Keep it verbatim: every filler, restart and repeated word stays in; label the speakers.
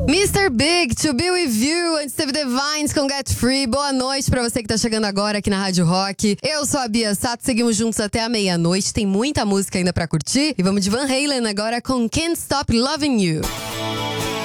Speaker 1: mister Big, To Be With You. Antes teve The Vines com Get Free. Boa noite pra você que tá chegando agora aqui na Rádio Rock. Eu sou a Bia Sato, seguimos juntos até a meia-noite. Tem muita música ainda pra curtir. E vamos de Van Halen agora com Can't Stop Loving You.